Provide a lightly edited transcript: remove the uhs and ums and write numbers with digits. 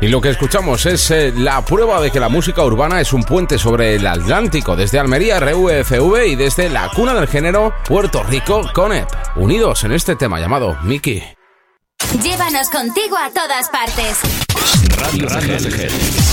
Y lo que escuchamos es la prueba de que la música urbana es un puente sobre el Atlántico, desde Almería, RVFV, y desde la cuna del género, Puerto Rico, Conep, unidos en este tema llamado Mickey. Llévanos contigo a todas partes. Radio CGL.